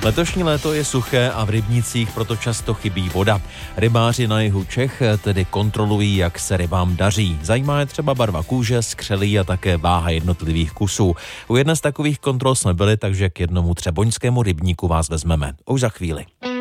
Letošní léto je suché a v rybnících proto často chybí voda. Rybáři na jihu Čech tedy kontrolují, jak se rybám daří. Zajímá je třeba barva kůže, skřelí a také váha jednotlivých kusů. U jedné z takových kontrol jsme byli, takže k jednomu třeboňskému rybníku vás vezmeme už za chvíli.